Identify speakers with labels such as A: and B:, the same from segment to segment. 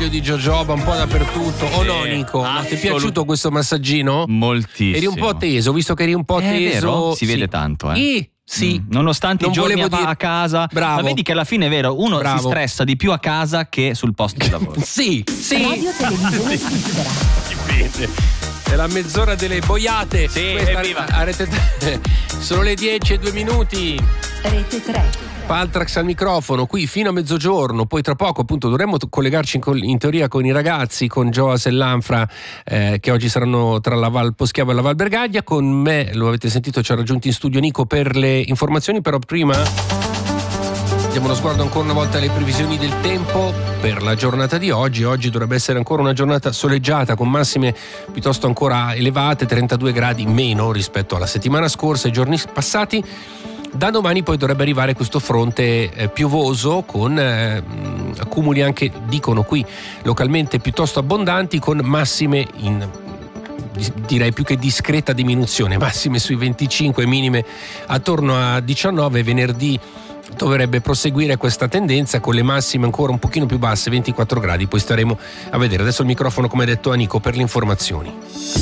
A: meglio di Jojoba un po' dappertutto. O no, Nico? Ti è piaciuto questo massaggino?
B: Moltissimo.
A: Eri un po' teso, visto che eri un po' teso.
B: Vero? Si vede tanto,
A: Sì.
B: Nonostante
A: Non
B: i giorni
A: volevo
B: a casa.
A: Bravo.
B: Ma vedi che alla fine è vero, uno si stressa di più a casa che sul posto di lavoro.
A: Sì.
C: Radio Televisione Svizzera.
A: Si vede. È la mezz'ora delle boiate.
B: Sì,
A: evviva. Sono le 10:02.
C: Rete 3.
A: Paltrax al microfono, qui fino a mezzogiorno, poi tra poco appunto dovremmo collegarci in teoria con i ragazzi, con Joas e Lanfra, che oggi saranno tra la Val Poschiavo e la Val Bergaglia. Con me, lo avete sentito, ci ha raggiunto in studio Nico per le informazioni, però prima diamo uno sguardo ancora una volta alle previsioni del tempo per la giornata di oggi. Oggi dovrebbe essere ancora una giornata soleggiata con massime piuttosto ancora elevate, 32 gradi meno rispetto alla settimana scorsa, ai giorni passati. Da domani poi dovrebbe arrivare questo fronte piovoso con accumuli anche, dicono qui, localmente piuttosto abbondanti, con massime in direi più che discreta diminuzione, massime sui 25, minime attorno a 19. Venerdì dovrebbe proseguire questa tendenza con le massime ancora un pochino più basse, 24 gradi, poi staremo a vedere. Adesso il microfono, come detto, a Nico per le informazioni.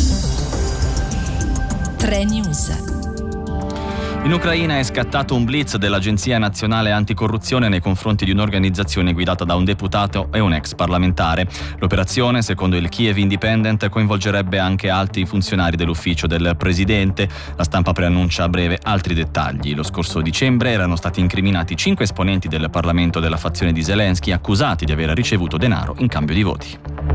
C: 3 News.
B: In Ucraina è scattato un blitz dell'Agenzia Nazionale Anticorruzione nei confronti di un'organizzazione guidata da un deputato e un ex parlamentare. L'operazione, secondo il Kiev Independent, coinvolgerebbe anche alti funzionari dell'ufficio del presidente. La stampa preannuncia a breve altri dettagli. Lo scorso dicembre erano stati incriminati 5 esponenti del Parlamento della fazione di Zelensky, accusati di aver ricevuto denaro in cambio di voti.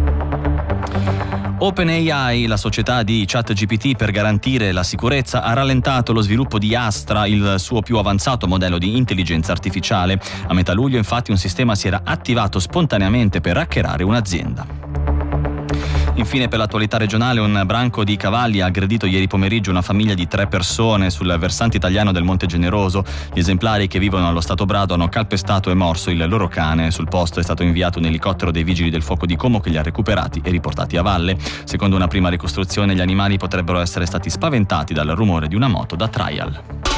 B: OpenAI, la società di ChatGPT per garantire la sicurezza, ha rallentato lo sviluppo di Astra, il suo più avanzato modello di intelligenza artificiale. A metà luglio, infatti, un sistema si era attivato spontaneamente per hackerare un'azienda. Infine, per l'attualità regionale, un branco di cavalli ha aggredito ieri pomeriggio una famiglia di 3 persone sul versante italiano del Monte Generoso. Gli esemplari che vivono allo Stato Brado hanno calpestato e morso il loro cane. Sul posto è stato inviato un elicottero dei Vigili del Fuoco di Como che li ha recuperati e riportati a valle. Secondo una prima ricostruzione, gli animali potrebbero essere stati spaventati dal rumore di una moto da trial.